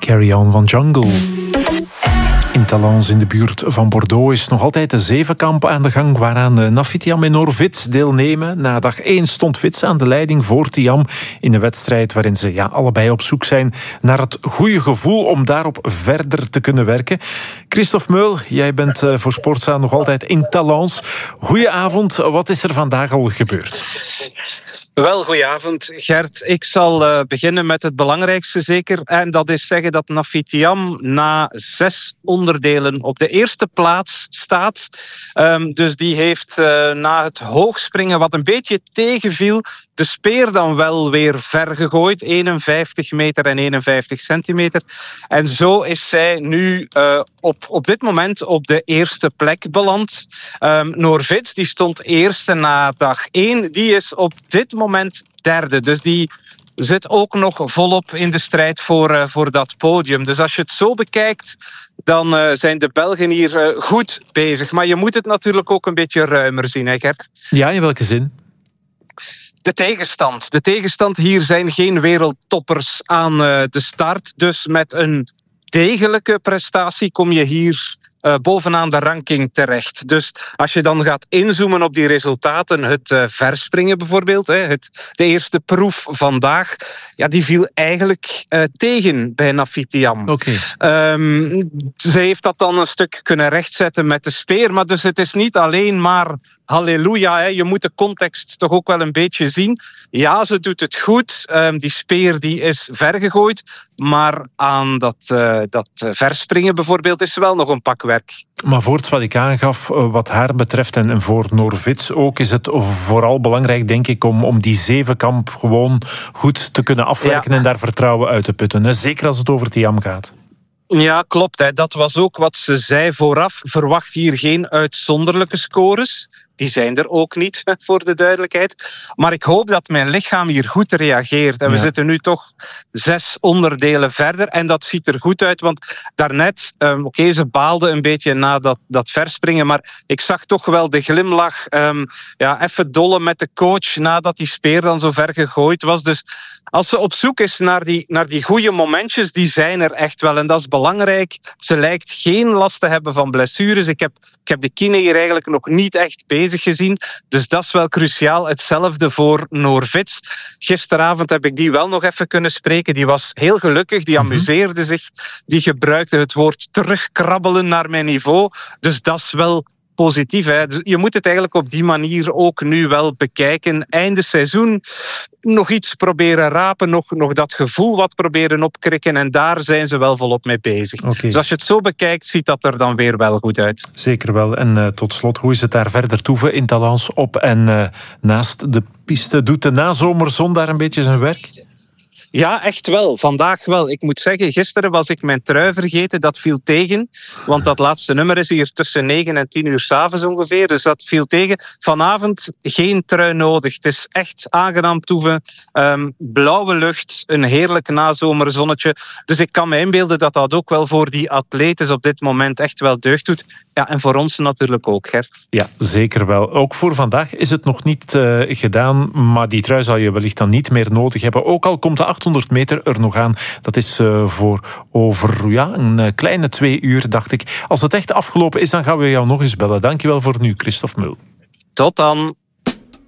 Carry On van Jungle. In Talence, in de buurt van Bordeaux, is nog altijd de zevenkamp aan de gang waaraan Nafi Thiam en Noor Vits deelnemen. Na dag 1 stond Vits aan de leiding voor Thiam in een wedstrijd waarin ze allebei op zoek zijn naar het goede gevoel om daarop verder te kunnen werken. Christophe Meul, jij bent voor Sportza nog altijd in Talence. Goedenavond, wat is er vandaag al gebeurd? Wel, goedenavond Gert. Ik zal beginnen met het belangrijkste zeker. En dat is zeggen dat Nafi Thiam na 6 onderdelen op de eerste plaats staat. Dus die heeft na het hoogspringen, wat een beetje tegenviel, de speer dan wel weer ver gegooid. 51 meter en 51 centimeter. En zo is zij nu op dit moment op de eerste plek beland. Noor Vits, die stond eerste na dag 1. Die is op dit moment derde. Dus die zit ook nog volop in de strijd voor dat podium. Dus als je het zo bekijkt, dan zijn de Belgen hier goed bezig. Maar je moet het natuurlijk ook een beetje ruimer zien, hè Gert? Ja, in welke zin? De tegenstand hier zijn geen wereldtoppers aan de start. Dus met een degelijke prestatie kom je hier bovenaan de ranking terecht. Dus als je dan gaat inzoomen op die resultaten, het verspringen bijvoorbeeld, de eerste proef vandaag, die viel eigenlijk tegen bij Nafi Thiam. Okay. Ze heeft dat dan een stuk kunnen rechtzetten met de speer, maar dus het is niet alleen maar halleluja, je moet de context toch ook wel een beetje zien. Ja, ze doet het goed. Die speer die is vergegooid. Maar aan dat verspringen bijvoorbeeld is wel nog een pak werk. Maar voorts wat ik aangaf, wat haar betreft en voor Noor Vits ook, is het vooral belangrijk, denk ik, om die zevenkamp gewoon goed te kunnen afwerken en daar vertrouwen uit te putten. Hè? Zeker als het over Thiam gaat. Ja, klopt. Hè. Dat was ook wat ze zei vooraf. Verwacht hier geen uitzonderlijke scores. Die zijn er ook niet, voor de duidelijkheid. Maar ik hoop dat mijn lichaam hier goed reageert. En we zitten nu toch 6 onderdelen verder. En dat ziet er goed uit. Want daarnet, ze baalde een beetje na dat verspringen. Maar ik zag toch wel de glimlach. Even dollen met de coach nadat die speer dan zo ver gegooid was. Dus als ze op zoek is naar die goede momentjes, die zijn er echt wel. En dat is belangrijk. Ze lijkt geen last te hebben van blessures. Ik heb de kine hier eigenlijk nog niet echt bezig gezien. Dus dat is wel cruciaal. Hetzelfde voor Noor Vits. Gisteravond heb ik die wel nog even kunnen spreken. Die was heel gelukkig. Die amuseerde zich. Die gebruikte het woord terugkrabbelen naar mijn niveau. Dus dat is wel positief. Hè? Dus je moet het eigenlijk op die manier ook nu wel bekijken. Einde seizoen nog iets proberen rapen, nog dat gevoel wat proberen opkrikken en daar zijn ze wel volop mee bezig. Okay. Dus als je het zo bekijkt, ziet dat er dan weer wel goed uit. Zeker wel. En tot slot, hoe is het daar verder toeven in Talence op en naast de piste? Doet de nazomerzon daar een beetje zijn werk? Ja, echt wel. Vandaag wel. Ik moet zeggen, gisteren was ik mijn trui vergeten. Dat viel tegen. Want dat laatste nummer is hier tussen 9 en 10 uur 's avonds ongeveer. Dus dat viel tegen. Vanavond geen trui nodig. Het is echt aangenaam toeven. Blauwe lucht. Een heerlijk nazomerzonnetje. Dus ik kan me inbeelden dat dat ook wel voor die atleten op dit moment echt wel deugd doet. Ja, en voor ons natuurlijk ook, Gert. Ja, zeker wel. Ook voor vandaag is het nog niet gedaan. Maar die trui zal je wellicht dan niet meer nodig hebben. Ook al komt de 800 meter er nog aan. Dat is voor over een kleine 2 uur, dacht ik. Als het echt afgelopen is, dan gaan we jou nog eens bellen. Dankjewel voor nu, Christophe Meul. Tot dan.